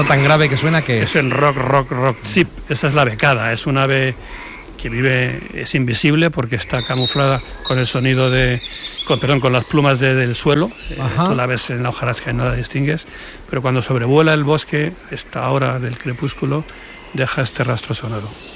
Eso tan grave que suena, que es el rock chip. Esa es la becada, es un ave que es invisible porque está camuflada con el sonido con las plumas del suelo. Tú la ves en la hojarasca y no la distingues, pero cuando sobrevuela el bosque, esta hora del crepúsculo, deja este rastro sonoro.